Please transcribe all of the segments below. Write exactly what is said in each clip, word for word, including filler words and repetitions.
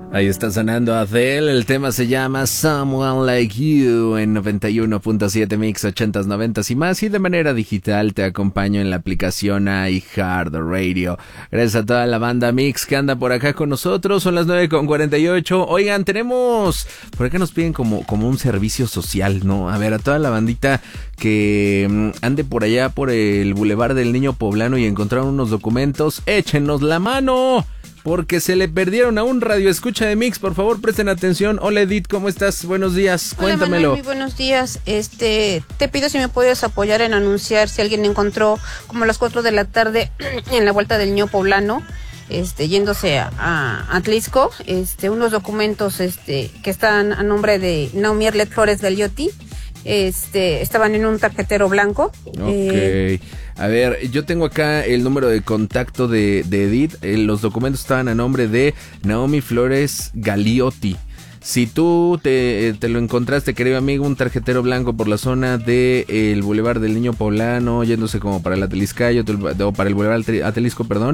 Ahí está sonando Adele, el tema se llama Someone Like You en noventa y uno punto siete Mix, ochentas, noventas y más, y de manera digital te acompaño en la aplicación iHeartRadio. Gracias a toda la banda Mix que anda por acá con nosotros, son las nueve con cuarenta y ocho. Oigan, tenemos, por acá nos piden como, como un servicio social, ¿no? A ver, a toda la bandita que mmm, ande por allá por el Boulevard del Niño Poblano y encontraron unos documentos, échenos la mano, porque se le perdieron a un radio escucha de Mix. Por favor, presten atención. Hola Edith, ¿cómo estás? Buenos días, Hola, cuéntamelo. Manuel, muy buenos días. Este, te pido si me puedes apoyar en anunciar si alguien encontró como a las cuatro de la tarde en la vuelta del Niño Poblano, este, yéndose a, a Atlisco, este, unos documentos, este, que están a nombre de Naomi Arlet Flores Galiotti. Este, estaban en un tarjetero blanco. Ok, eh, a ver, yo tengo acá el número de contacto de, de Edith. Eh, los documentos estaban a nombre de Naomi Flores Galiotti. Si tú te, te lo encontraste, querido amigo, un tarjetero blanco por la zona del de Boulevard del Niño Poblano, yéndose como para el Ateliscayo, o para el Boulevard Atelisco, perdón,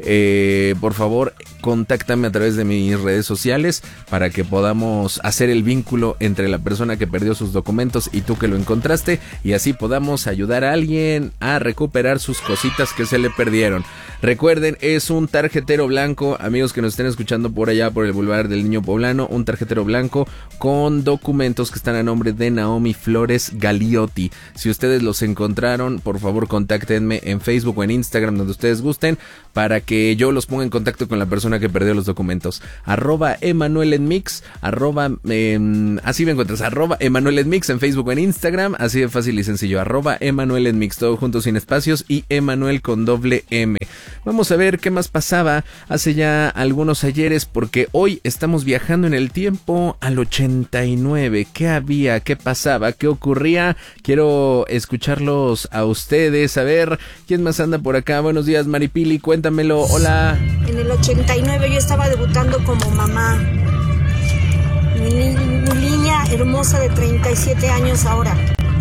eh, por favor, contáctame a través de mis redes sociales para que podamos hacer el vínculo entre la persona que perdió sus documentos y tú que lo encontraste, y así podamos ayudar a alguien a recuperar sus cositas que se le perdieron. Recuerden, es un tarjetero blanco, amigos que nos estén escuchando por allá por el Boulevard del Niño Poblano, un tarjetero blanco con documentos que están a nombre de Naomi Flores Galiotti. Si ustedes los encontraron, por favor contáctenme en Facebook o en Instagram, donde ustedes gusten, para que yo los ponga en contacto con la persona que perdió los documentos. Arroba Emanuel en Mix, arroba, eh, así me encuentras, arroba Emanuel en Mix en Facebook o en Instagram, así de fácil y sencillo, arroba Emanuel en Mix, todo junto sin espacios, y Emanuel con doble M. Vamos a ver qué más pasaba hace ya algunos ayeres, porque hoy estamos viajando en el tiempo al ochenta y nueve. ¿Qué había? ¿Qué pasaba? ¿Qué ocurría? Quiero escucharlos a ustedes. A ver, ¿quién más anda por acá? Buenos días, Maripili, cuéntamelo. Hola. En el ochenta y nueve yo estaba debutando como mamá. Mi, mi niña hermosa de treinta y siete años ahora.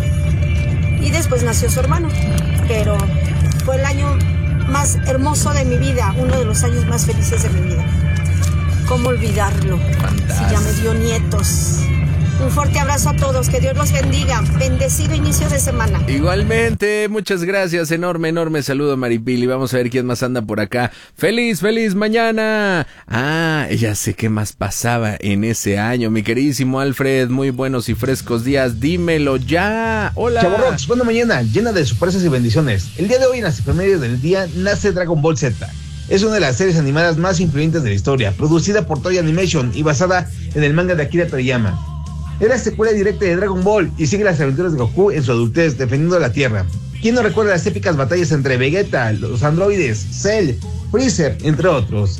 Y después nació su hermano. Pero fue el año más hermoso de mi vida, uno de los años más felices de mi vida. ¿Cómo olvidarlo? Si ya me dio nietos. Un fuerte abrazo a todos, que Dios los bendiga. Bendecido inicio de semana. Igualmente, muchas gracias, enorme, enorme saludo, Maripili. Vamos a ver quién más anda por acá. ¡Feliz, feliz mañana! Ah, ya sé qué más pasaba en ese año, mi queridísimo Alfred. Muy buenos y frescos días, dímelo ya. Hola. Chavorrox, buena mañana, llena de sorpresas y bendiciones. El día de hoy, en las efemérides del día, nace Dragon Ball Z. Es una de las series animadas más influyentes de la historia, producida por Toei Animation y basada en el manga de Akira Toriyama. Es la secuela directa de Dragon Ball y sigue las aventuras de Goku en su adultez, defendiendo la Tierra. ¿Quién no recuerda las épicas batallas entre Vegeta, los androides, Cell, Freezer, entre otros?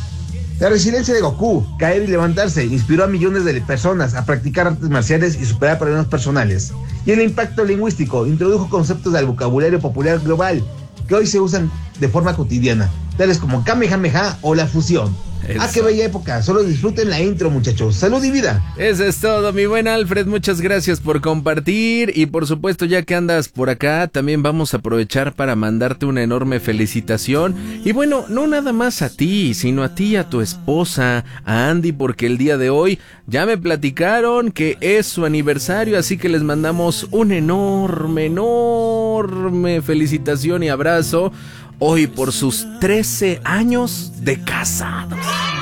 La resiliencia de Goku, caer y levantarse, inspiró a millones de personas a practicar artes marciales y superar problemas personales. Y el impacto lingüístico introdujo conceptos del vocabulario popular global que hoy se usan de forma cotidiana, tales como Kamehameha o la fusión. Eso. Ah, qué bella época, solo disfruten la intro, muchachos. Salud y vida. Eso es todo, mi buen Alfred, muchas gracias por compartir. Y por supuesto, ya que andas por acá, también vamos a aprovechar para mandarte una enorme felicitación. Y bueno, no nada más a ti, sino a ti y a tu esposa, a Andy, porque el día de hoy ya me platicaron que es su aniversario, así que les mandamos un enorme, enorme felicitación y abrazo hoy por sus trece años de casados.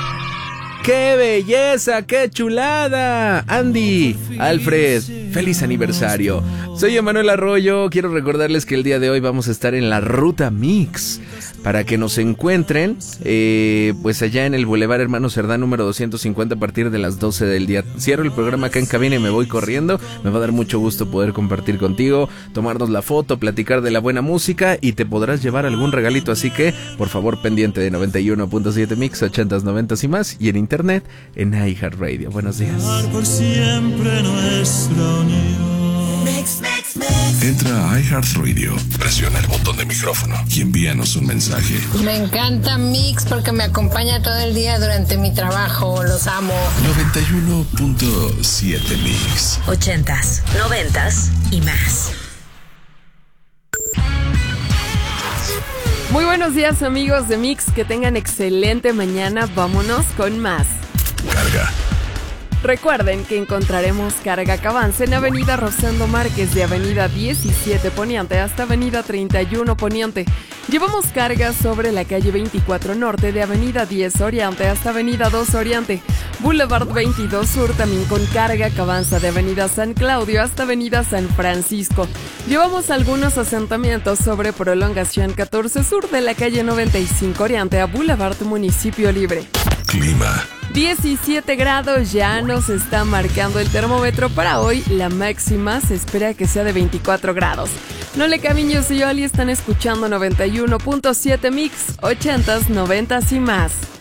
¡Qué belleza! ¡Qué chulada! Andy, Alfred, feliz aniversario. Soy Emanuel Arroyo. Quiero recordarles que el día de hoy vamos a estar en la Ruta Mix para que nos encuentren eh, pues allá en el Boulevard Hermano Cerdá número doscientos cincuenta a partir de las doce del día. Cierro el programa acá en cabina y me voy corriendo. Me va a dar mucho gusto poder compartir contigo, tomarnos la foto, platicar de la buena música y te podrás llevar algún regalito. Así que, por favor, pendiente de noventa y uno punto siete Mix, ochentas, noventas y más, y en internet en iHeartRadio. Buenos días. Por siempre nuestra unión. Mix, mix, mix. Entra a iHeartRadio, presiona el botón de micrófono y envíanos un mensaje. Me encanta Mix porque me acompaña todo el día durante mi trabajo. Los amo. noventa y uno punto siete Mix. Ochentas, noventas y más. Muy buenos días, amigos de Mix, que tengan excelente mañana. Vámonos con más. Carga. Recuerden que encontraremos carga Cabanza en Avenida Rosendo Márquez de Avenida diecisiete Poniente hasta Avenida treinta y uno Poniente. Llevamos carga sobre la calle veinticuatro Norte de Avenida diez Oriente hasta Avenida dos Oriente. Boulevard veintidós Sur también con carga Cabanza de Avenida San Claudio hasta Avenida San Francisco. Llevamos algunos asentamientos sobre prolongación catorce Sur de la calle noventa y cinco Oriente a Boulevard Municipio Libre. Clima. diecisiete grados ya nos está marcando el termómetro para hoy. La máxima se espera que sea de veinticuatro grados. Nole Camiños y Oli están escuchando noventa y uno punto siete Mix, ochentas, noventas y más.